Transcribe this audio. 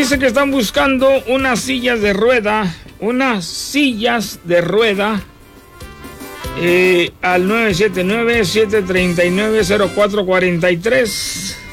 dice que están buscando unas sillas de rueda, al 979-739-0443.